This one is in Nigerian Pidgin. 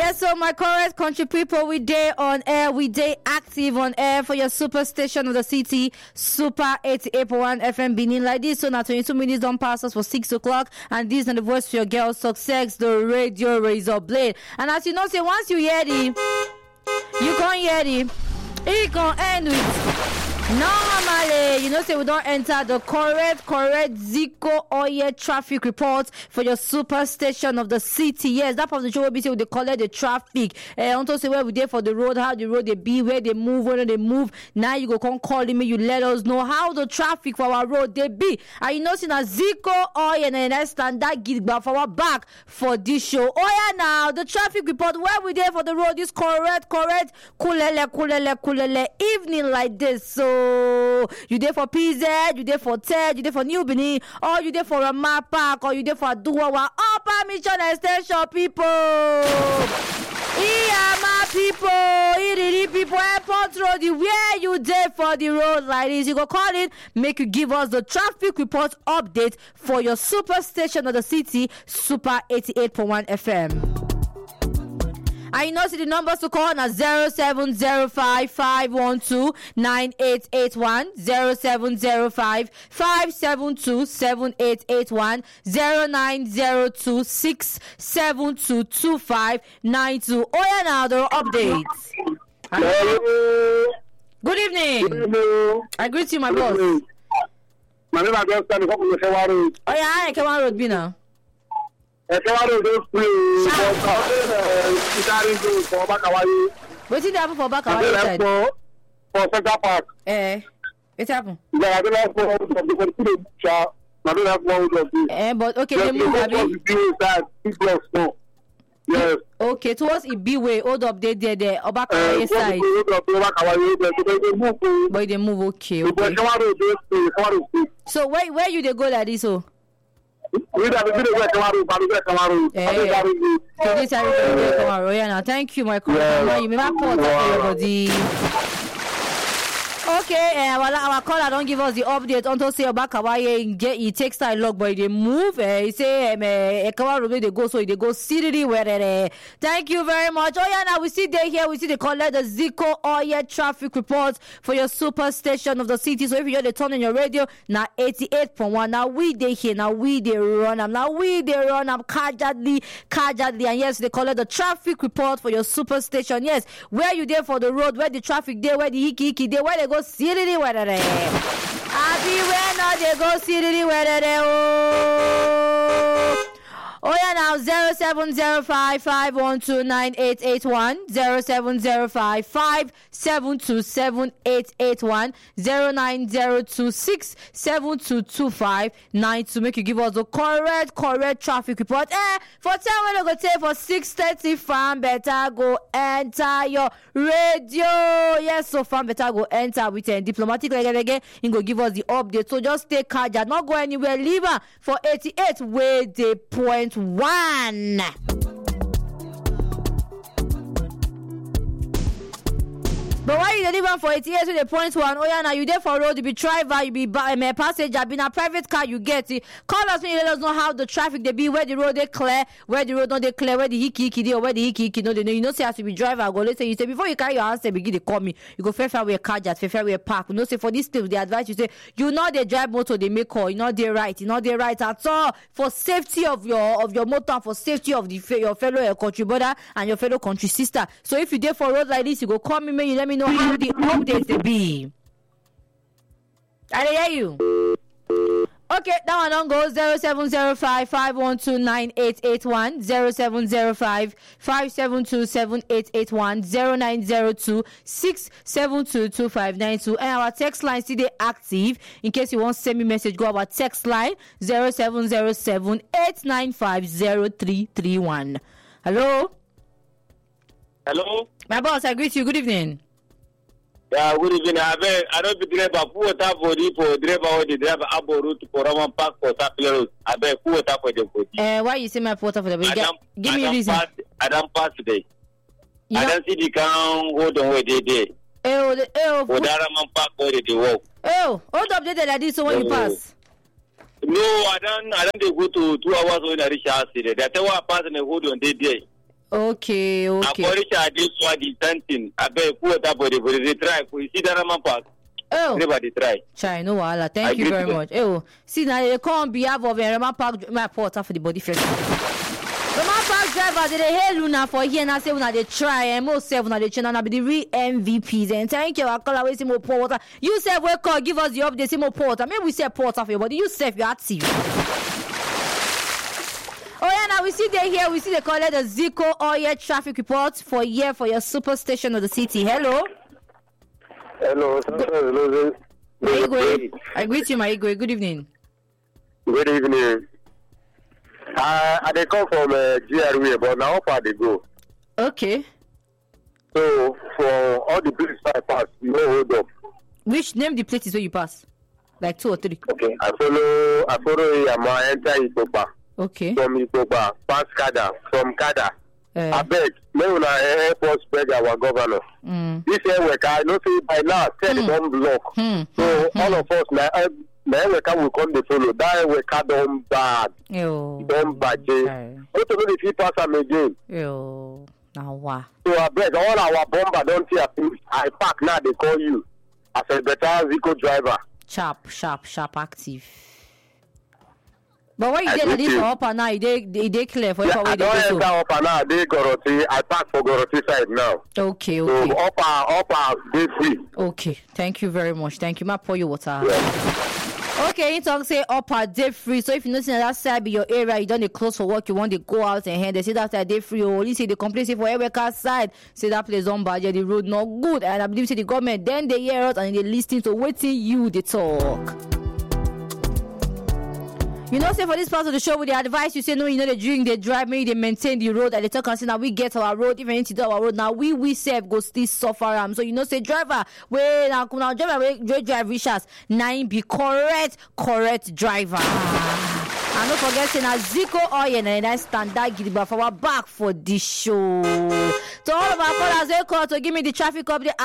Yes, so my correct country people, we day on air, we day active on air for your super station of the city, Super 88.1 FM Benin. Like this, so now 22 minutes don't pass us for 6 o'clock, and this is the voice for your girl, Success, the radio razor blade. And as you know, say once you hear it, you can't hear it can end with normally, you know, say we don't enter the correct Zico Oye traffic report for your super station of the city. Yes, that part of the show will be say they collect the traffic. On to say where we there for the road, how the road they be, where they move, when they move. Now you go come calling me, you let us know how the traffic for our road they be. And you know, see now Zico Oye and then standard give back for our back for this show. Oh yeah, now the traffic report where we there for the road is correct. Kulele evening like this. So you there for PZ, you there for TED, you there for New Benin, or you there for a map park, or you there for Duawa, Upper Mission Extension people. My people, people, airport road, where you there for the road like this, you go call it, make you give us the traffic report update for your super station of the city, Super 88.1 FM. I know see the numbers to call na 0705-512-9881, 0705-572-7881, 0902-672-2592. Oh yeah, now the updates. Hello. Good evening. Hello. I greet you, my boss. My name is Augustine. Oh yeah, I can road be now. Wetin dey happen for Bakawa side? For Central Park. It happen. But okay, they move Yes. Okay, towards Ibi way, hold up there, Obakawa side. But they move, okay. So where you they go like this, oh? Thank you, my caller. You may not put everybody. Okay, well, our caller don't give us the update until say about Kawaii get it takes time log, but they move. He say Kawaii they go, so they go city where. Thank you very much. Oh yeah, now we see they here. We see they collect the Zico Oye traffic reports for your super station of the city. So if you hear the turn on your radio, now 88.1. Now we they here. Now we they run. Now we they run. I'm casually, and yes, they collect the traffic report for your super station. Yes, where you there for the road, where the traffic there, where the hiki there, where they go city where they. Happy when not they go city where they. Oh yeah, now 0705-512-9881, 0705-572-7881, 0902-672-2592. Make you give us the correct traffic report. For time when I go take for 6:30, fan better go enter your radio. Yes, so fan better go enter with a diplomatic again. You go give us the update. So just stay calm, not go anywhere. Leave her for 88 where they point. One. But why you deliver for 88 to the point one? Oh yeah, now you there for road, you be driver, you be passenger, be in a private car, you get it. Call us when you let us know how the traffic they be, where the road they clear, where the road not they clear, where the hiki there, where the hiki no they know. You know say as you be driver, go let's say you say before you carry your answer, begin to call me. You go fair with a car jet, fair with a park. You know say for this place they advise you say you know they drive motor, they make call, you know they right at all for safety of your motor, for safety of your fellow country brother and your fellow country sister. So if you there for road like this, you go call me, man, you let me know how the updates they be. I hear you. Okay, that one on goes 0705-512-9881, 0705-572-7881, 0902-672-2592, and our text line still active. In case you want to send me message, go our text line 0707-895-0331. Hello. My boss, I greet you. Good evening. Yeah, good evening. I don't be driver. Who water for the driver or the driver abo route for Roman Park for Tapler. I bet who water for the body. Why you say my water for the body? Give me a reason. I don't pass today. I don't see the car hold on where they did. For the Roman Park where they walk. Hold up there like this so when you pass. No, I don't go to 2 hours when I reach house today. That's why I pass and hold on day. Okay. According to this one, the something. I beg who that body for the try. You see that man park. Oh. Everybody try. Chai, no wahala. Thank you very much. Oh, see now they come on behalf of Rema Park my porter for the body first. Rema Park driver they hail Luna for here and say una they try and most say una they train and be the real MVPs and thank you. I call away see more porter. You say we call give us the update see more porter. Maybe we say porter for your body. You say you active. Oh yeah, now we see they here. We see they call it the Zico Oil traffic report for here for your superstation of the city. Hello. Hello. I greet you, my Igwe. Good evening. Good evening. I they come from GRA, but now how far they go? Okay. So for all the places I pass, you know, hold up. Which name the places where you pass? Like 2 or 3. Okay. I follow Yama enter Itopa. Okay. From Itopa, pass Kada, from Kada. I beg, may una help us beg our governor. This year work, I know say by now, don't block. So all of us, now work will come to follow. That work don't bad. Don't bad. What to do if he pass them again? Now what? So I beg, all our bomber don't see I park now, they call you as a better Zico driver. Sharp, active. But when you get this for upper now, they clear for you. I don't enter upper now, they Goroti. I park for Goroti side now. Okay. So upper, they free. Okay, thank you very much. Thank you. Ma pour you water. Yeah. Okay, you talk say upper day free. So if you notice that side be your area, you don't close for work, you want to go out and head. They say that day free. Or only say the complaint say for every car side, say that place on budget, the road not good. And I believe say the government then they hear us and they listen to waiting you they talk. You know, say for this part of the show, with the advice you say, no, you know, they drink, they drive, maybe they maintain the road, and they talk and say, now we get our road, if anything to do our road, now we save, go still suffer. So, you know, say driver, now driver, drive Richards, 9 be correct driver. And don't forget, say, now Zico Oil, and I stand that gidigba for our back for this show. So, all of our callers, they call to give me the traffic update.